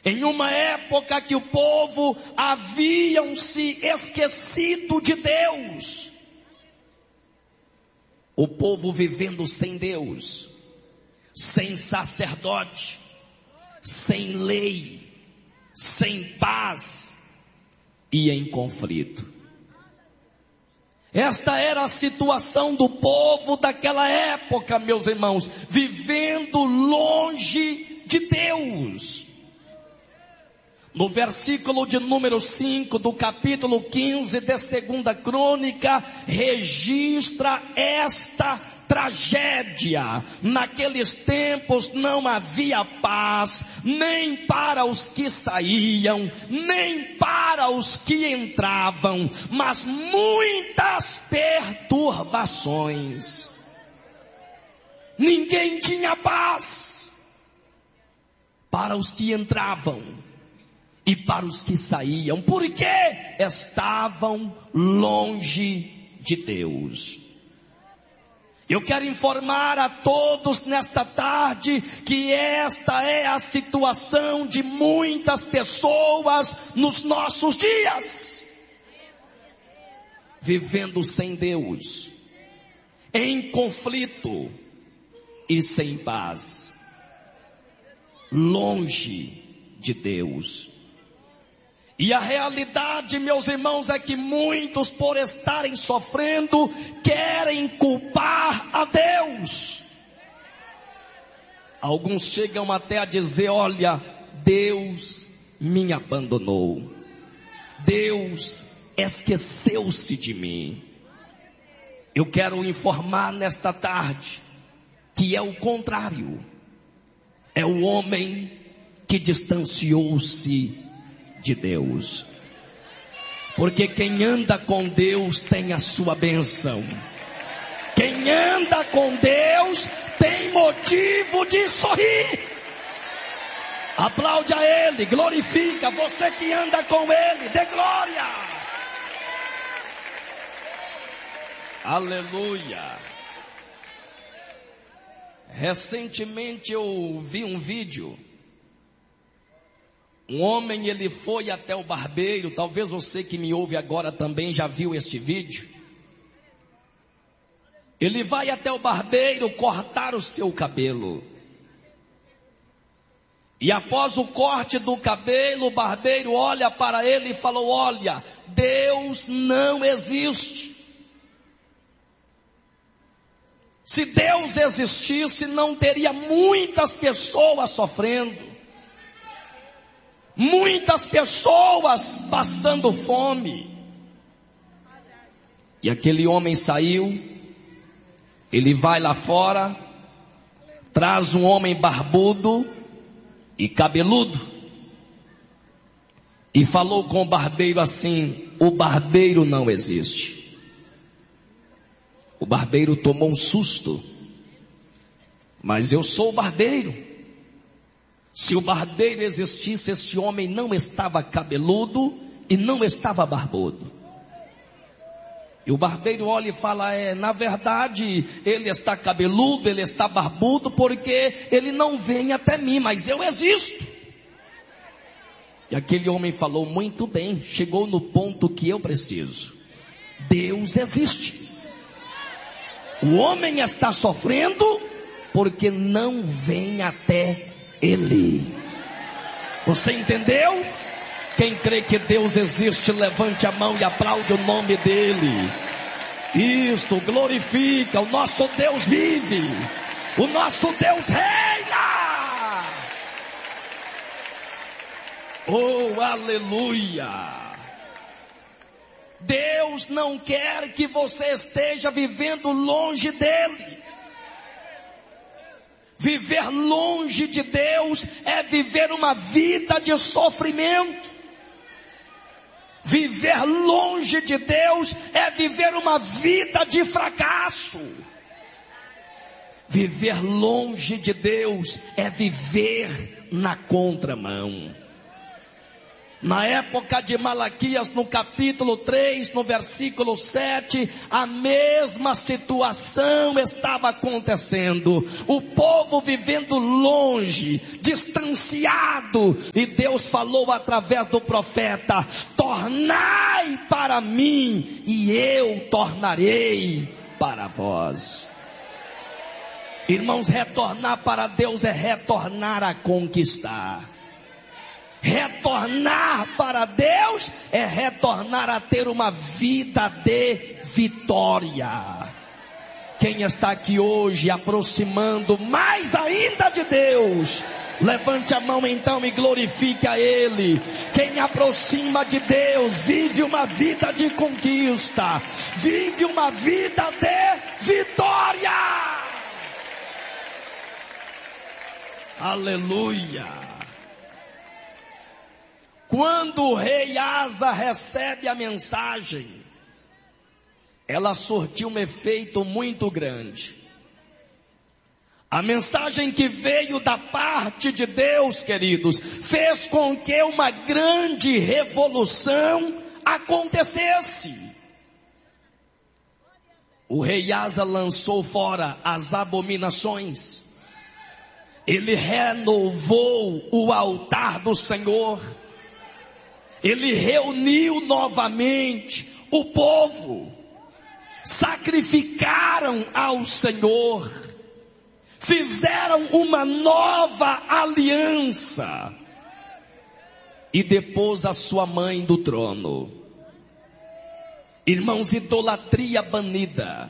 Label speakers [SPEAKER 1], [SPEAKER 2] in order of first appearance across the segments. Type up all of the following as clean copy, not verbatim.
[SPEAKER 1] Em uma época que o povo haviam se esquecido de Deus. O povo vivendo sem Deus, sem sacerdote, sem lei, sem paz e em conflito. Esta era a situação do povo daquela época, meus irmãos, vivendo longe de Deus. No versículo de número 5 do capítulo 15 de 2 Crônica, registra esta tragédia. Naqueles tempos não havia paz, nem para os que saíam, nem para os que entravam, mas muitas perturbações. Ninguém tinha paz para os que entravam e para os que saíam, porque estavam longe de Deus. Eu quero informar a todos nesta tarde que esta é a situação de muitas pessoas nos nossos dias, vivendo sem Deus, em conflito e sem paz, longe de Deus. E a realidade, meus irmãos, é que muitos, por estarem sofrendo, querem culpar a Deus. Alguns chegam até a dizer: olha, Deus me abandonou, Deus esqueceu-se de mim. Eu quero informar nesta tarde que é o contrário. É o homem que distanciou-se de Deus, porque quem anda com Deus tem a sua bênção. Quem anda com Deus tem motivo de sorrir. Aplaude a Ele, glorifica. Você que anda com Ele, dê glória. Aleluia. Recentemente eu vi um vídeo. Um homem, ele foi até o barbeiro. Talvez você que me ouve agora também já viu este vídeo. Ele vai até o barbeiro cortar o seu cabelo. E após o corte do cabelo, o barbeiro olha para ele e falou: olha, Deus não existe. Se Deus existisse, não teria muitas pessoas sofrendo, muitas pessoas passando fome. E aquele homem saiu, ele vai lá fora, traz um homem barbudo e cabeludo, e falou com o barbeiro assim: o barbeiro não existe. O barbeiro tomou um susto. Mas eu sou o barbeiro. Se o barbeiro existisse, esse homem não estava cabeludo e não estava barbudo. E o barbeiro olha e fala: na verdade, ele está cabeludo, ele está barbudo, porque ele não vem até mim, mas eu existo. E aquele homem falou: muito bem, chegou no ponto que eu preciso. Deus existe. O homem está sofrendo porque não vem até Ele. Você entendeu? Quem crê que Deus existe, levante a mão e aplaude o nome dEle. Isto, glorifica. O nosso Deus vive. O nosso Deus reina. Oh, aleluia. Deus não quer que você esteja vivendo longe dEle. Viver longe de Deus é viver uma vida de sofrimento. Viver longe de Deus é viver uma vida de fracasso. Viver longe de Deus é viver na contramão. Na época de Malaquias, no capítulo 3, no versículo 7, a mesma situação estava acontecendo. O povo vivendo longe, distanciado, e Deus falou através do profeta: tornai para mim, e eu tornarei para vós. Irmãos, retornar para Deus é retornar a conquistar. Retornar para Deus é retornar a ter uma vida de vitória. Quem está aqui hoje aproximando mais ainda de Deus, levante a mão então e glorifique a Ele. Quem aproxima de Deus vive uma vida de conquista, vive uma vida de vitória. Aleluia. Quando o rei Asa recebe a mensagem, ela surtiu um efeito muito grande. A mensagem que veio da parte de Deus, queridos, fez com que uma grande revolução acontecesse. O rei Asa lançou fora as abominações. Ele renovou o altar do Senhor. Ele reuniu novamente o povo, sacrificaram ao Senhor, fizeram uma nova aliança e depôs a sua mãe do trono. Irmãos, idolatria banida,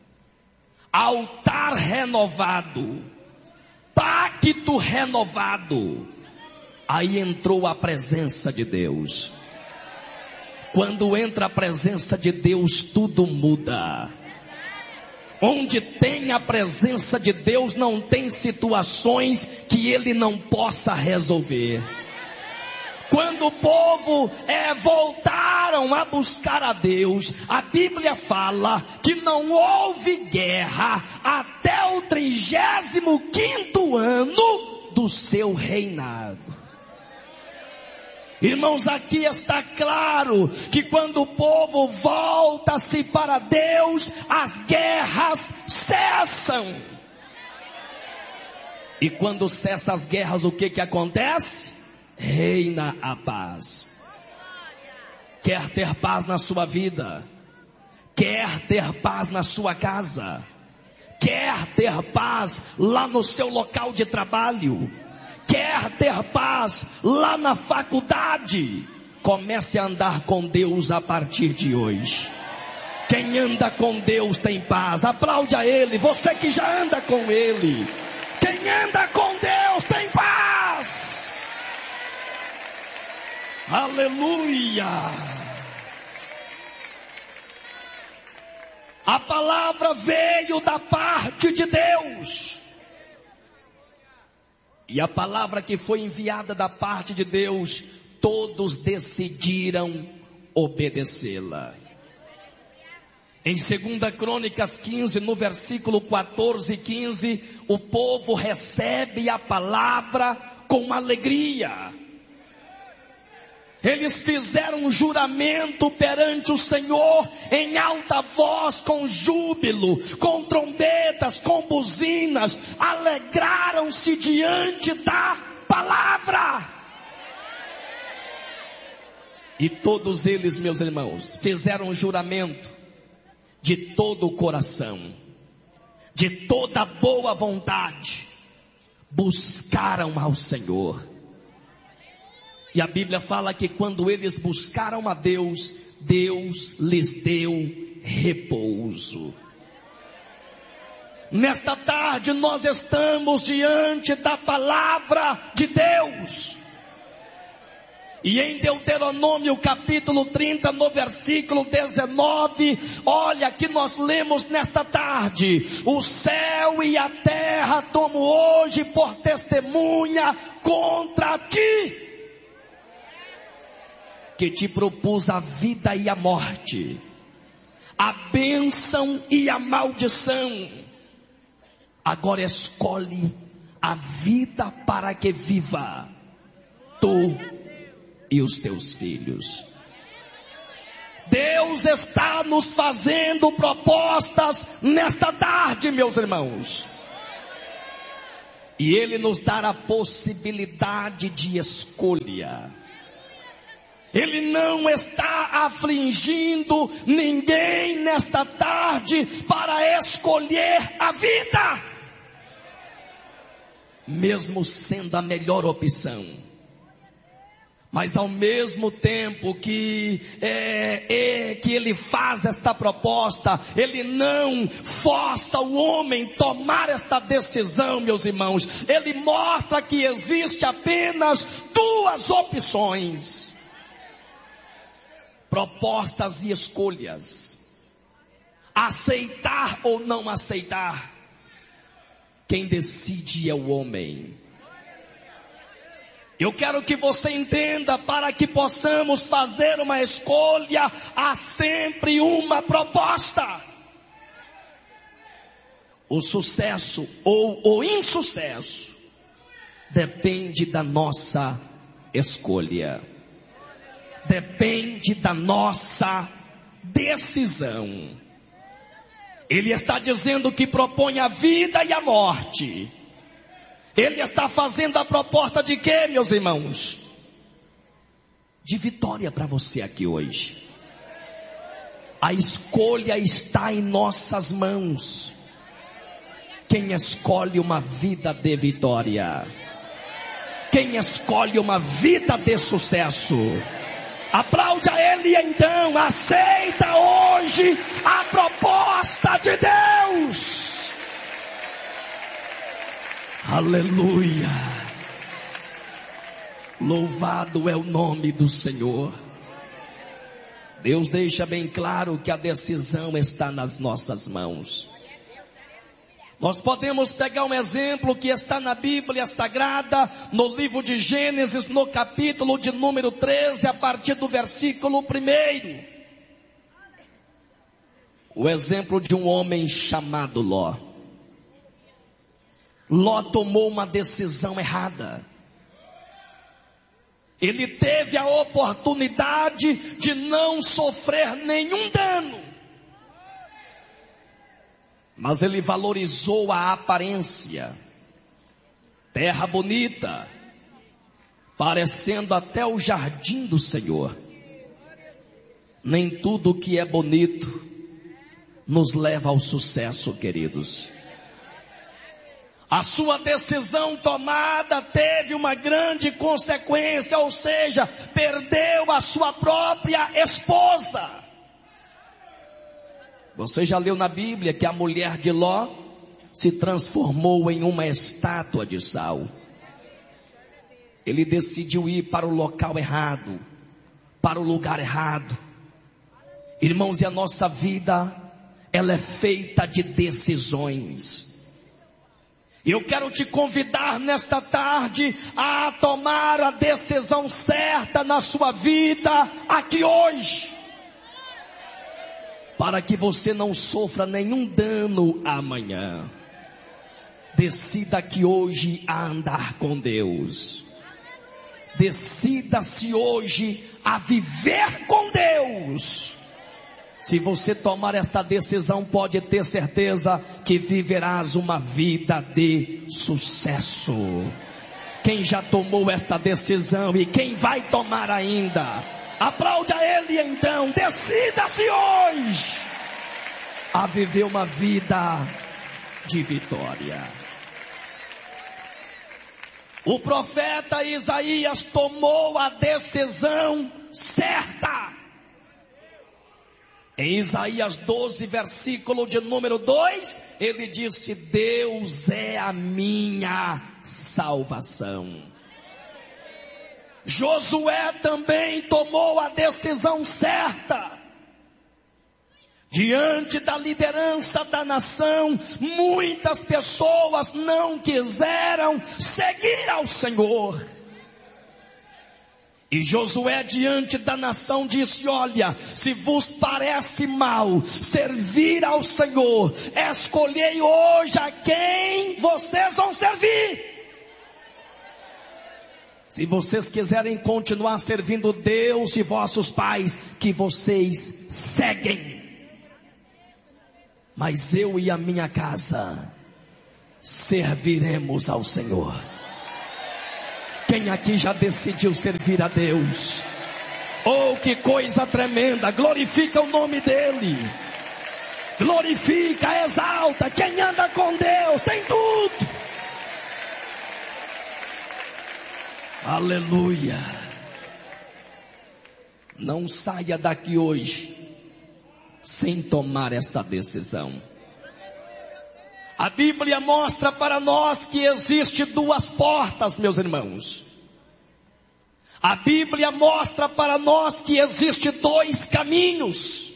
[SPEAKER 1] altar renovado, pacto renovado. Aí entrou a presença de Deus. Quando entra a presença de Deus, tudo muda. Onde tem a presença de Deus, não tem situações que Ele não possa resolver. Quando o povo voltaram a buscar a Deus, a Bíblia fala que não houve guerra até o 35º ano do seu reinado. Irmãos, aqui está claro que quando o povo volta-se para Deus, as guerras cessam. E quando cessam as guerras, o que acontece? Reina a paz. Quer ter paz na sua vida? Quer ter paz na sua casa? Quer ter paz lá no seu local de trabalho? Quer ter paz lá na faculdade? Comece a andar com Deus a partir de hoje. Quem anda com Deus tem paz. Aplaude a Ele, você que já anda com Ele. Quem anda com Deus tem paz. Aleluia. A palavra veio da parte de Deus. E a palavra que foi enviada da parte de Deus, todos decidiram obedecê-la. Em 2 Crônicas 15, no versículo 14 e 15, o povo recebe a palavra com alegria. Eles fizeram um juramento perante o Senhor em alta voz, com júbilo, com trombetas, com buzinas, alegraram-se diante da palavra. E todos eles, meus irmãos, fizeram um juramento de todo o coração, de toda boa vontade, buscaram ao Senhor. E a Bíblia fala que quando eles buscaram a Deus, Deus lhes deu repouso. Nesta tarde nós estamos diante da palavra de Deus. E em Deuteronômio capítulo 30, no versículo 19, olha que nós lemos nesta tarde: o céu e a terra tomo hoje por testemunha contra ti, que te propus a vida e a morte, a bênção e a maldição. Agora escolhe a vida para que viva tu e os teus filhos. Deus está nos fazendo propostas nesta tarde, meus irmãos. E Ele nos dá a possibilidade de escolha. Ele não está afligindo ninguém nesta tarde para escolher a vida, mesmo sendo a melhor opção. Mas ao mesmo tempo que Ele faz esta proposta, Ele não força o homem tomar esta decisão, meus irmãos. Ele mostra que existe apenas duas opções: propostas e escolhas. Aceitar ou não aceitar. Quem decide é o homem. Eu quero que você entenda, para que possamos fazer uma escolha, há sempre uma proposta. O sucesso ou o insucesso depende da nossa escolha. Depende da nossa decisão. Ele está dizendo que propõe a vida e a morte. Ele está fazendo a proposta de quê, meus irmãos? De vitória para você aqui hoje. A escolha está em nossas mãos. Quem escolhe uma vida de vitória? Quem escolhe uma vida de sucesso? Aplaude a Ele então. Aceita hoje a proposta de Deus. Aleluia. Louvado é o nome do Senhor. Deus deixa bem claro que a decisão está nas nossas mãos. Nós podemos pegar um exemplo que está na Bíblia Sagrada, no livro de Gênesis, no capítulo de número 13, a partir do versículo 1. O exemplo de um homem chamado Ló. Ló tomou uma decisão errada. Ele teve a oportunidade de não sofrer nenhum dano, mas ele valorizou a aparência. Terra bonita, parecendo até o jardim do Senhor. Nem tudo que é bonito nos leva ao sucesso, queridos. A sua decisão tomada teve uma grande consequência, ou seja, perdeu a sua própria esposa. Você já leu na Bíblia que a mulher de Ló se transformou em uma estátua de sal. Ele decidiu ir para o local errado, para o lugar errado. Irmãos, e a nossa vida, ela é feita de decisões. Eu quero te convidar nesta tarde a tomar a decisão certa na sua vida aqui hoje, para que você não sofra nenhum dano amanhã. Decida que hoje a andar com Deus. Decida-se hoje a viver com Deus. Se você tomar esta decisão, pode ter certeza que viverás uma vida de sucesso. Quem já tomou esta decisão e quem vai tomar ainda, aplaude a Ele então. Decida-se hoje a viver uma vida de vitória. O profeta Isaías tomou a decisão certa. Em Isaías 12, versículo de número 2, ele disse: Deus é a minha salvação. Josué também tomou a decisão certa. Diante da liderança da nação, muitas pessoas não quiseram seguir ao Senhor. E Josué, diante da nação, disse: olha, se vos parece mal servir ao Senhor, escolhei hoje a quem vocês vão servir. Se vocês quiserem continuar servindo Deus e vossos pais, que vocês seguem. Mas eu e a minha casa serviremos ao Senhor. Quem aqui já decidiu servir a Deus? Oh, que coisa tremenda! Glorifica o nome dEle. Glorifica, exalta. Quem anda com Deus tem tudo. Aleluia. Não saia daqui hoje sem tomar esta decisão. A Bíblia mostra para nós que existe duas portas, meus irmãos. A Bíblia mostra para nós que existe dois caminhos.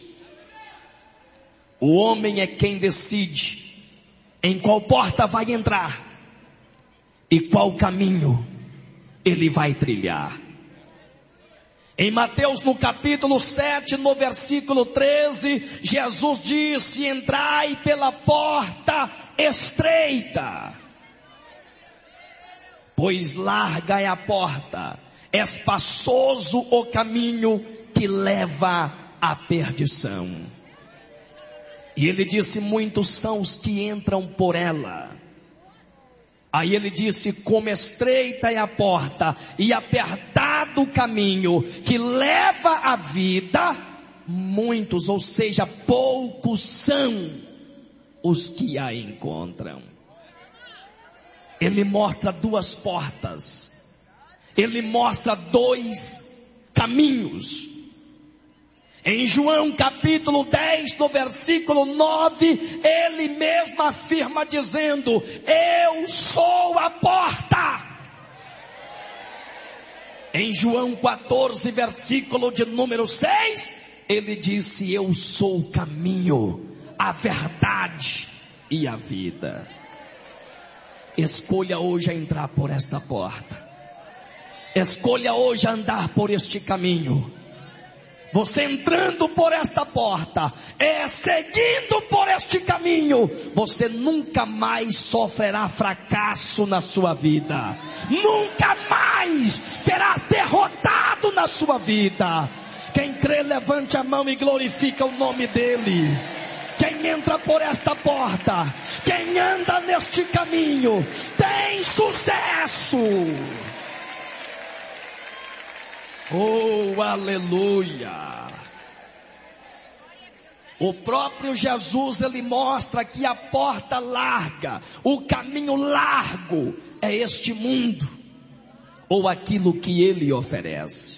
[SPEAKER 1] O homem é quem decide em qual porta vai entrar e qual caminho ele vai trilhar. Em Mateus no capítulo 7, no versículo 13, Jesus disse: entrai pela porta estreita, pois larga é a porta, espaçoso o caminho que leva à perdição. E ele disse: muitos são os que entram por ela. Aí ele disse: como estreita é a porta e apertado o caminho que leva à vida, muitos, ou seja, poucos são os que a encontram. Ele mostra duas portas, ele mostra dois caminhos. Em João capítulo 10, no versículo 9, ele mesmo afirma dizendo: eu sou a porta. Em João 14, versículo de número 6, ele disse: eu sou o caminho, a verdade e a vida. Escolha hoje entrar por esta porta. Escolha hoje andar por este caminho. Você entrando por esta porta, seguindo por este caminho, você nunca mais sofrerá fracasso na sua vida. Nunca mais será derrotado na sua vida. Quem crê, levante a mão e glorifica o nome dEle. Quem entra por esta porta, quem anda neste caminho, tem sucesso. Oh, aleluia! O próprio Jesus, ele mostra que a porta larga, o caminho largo é este mundo, ou aquilo que ele oferece.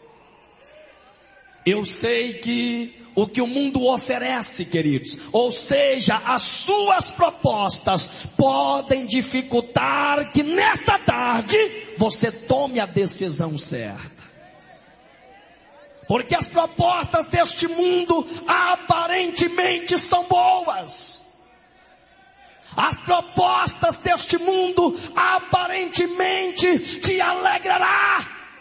[SPEAKER 1] Eu sei que o que o mundo oferece, queridos, ou seja, as suas propostas, podem dificultar que nesta tarde você tome a decisão certa. Porque as propostas deste mundo aparentemente são boas. As propostas deste mundo aparentemente te alegrará.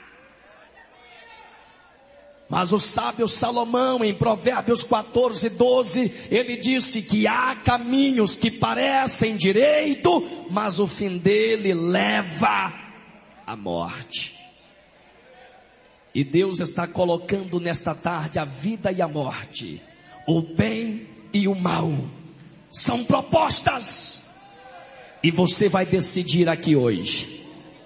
[SPEAKER 1] Mas o sábio Salomão, em Provérbios 14, 12, ele disse que há caminhos que parecem direito, mas o fim dele leva à morte. E Deus está colocando nesta tarde a vida e a morte, o bem e o mal. São propostas. E você vai decidir aqui hoje.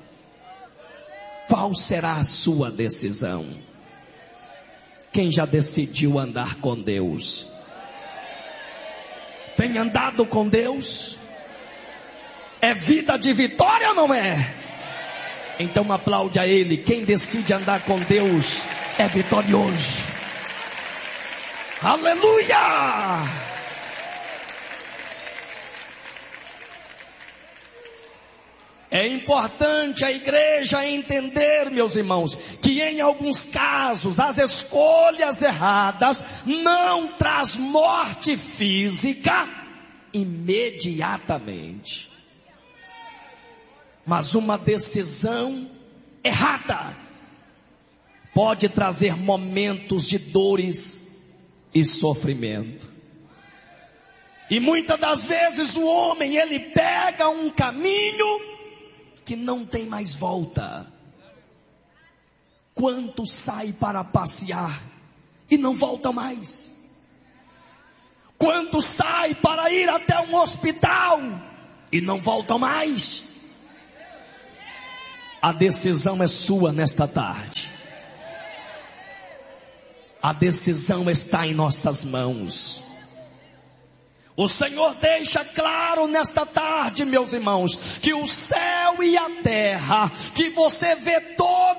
[SPEAKER 1] Qual será a sua decisão? Quem já decidiu andar com Deus? Tem andado com Deus? É vida de vitória ou não é? Então aplaude a Ele. Quem decide andar com Deus é vitorioso. Aleluia! É importante a igreja entender, meus irmãos, que em alguns casos as escolhas erradas não traz morte física imediatamente. Mas uma decisão errada pode trazer momentos de dores e sofrimento. E muitas das vezes o homem, ele pega um caminho que não tem mais volta. Quantos saem para passear e não voltam mais? Quantos saem para ir até um hospital e não voltam mais? A decisão é sua nesta tarde. A decisão está em nossas mãos. O Senhor deixa claro nesta tarde, meus irmãos, que o céu e a terra, que você vê todo